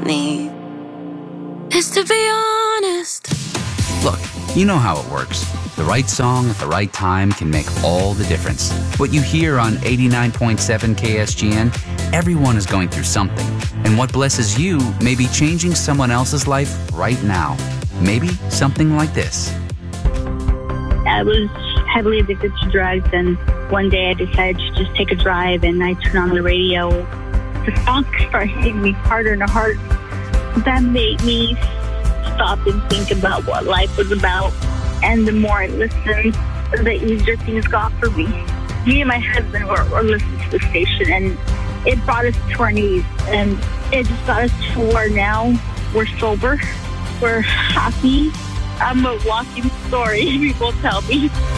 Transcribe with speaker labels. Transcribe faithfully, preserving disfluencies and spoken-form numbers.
Speaker 1: need is to be honest.
Speaker 2: Look, you know how it works. The right song at the right time can make all the difference. What you hear on eighty-nine point seven K S G N, everyone is going through something. And what blesses you may be changing someone else's life right now. Maybe something like this.
Speaker 3: I was heavily addicted to drugs, and one day I decided to just take a drive, and I turned on the radio. The song started hitting me harder and harder. That made me stop and think about what life was about. And the more I listened, the easier things got for me. Me and my husband were, were listening to the station, and it brought us to our knees. And it just got us to where now we're sober, we're happy. I'm a walking story, people tell me.